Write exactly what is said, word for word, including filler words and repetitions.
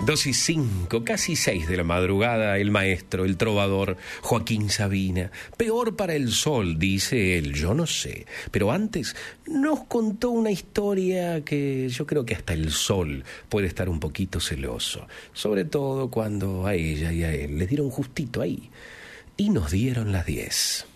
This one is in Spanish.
Dos y cinco, casi seis de la madrugada, el maestro, el trovador, Joaquín Sabina. Peor para el sol, dice él, yo no sé. Pero antes nos contó una historia que yo creo que hasta el sol puede estar un poquito celoso. Sobre todo cuando a ella y a él les dieron justito ahí. Y nos dieron las diez.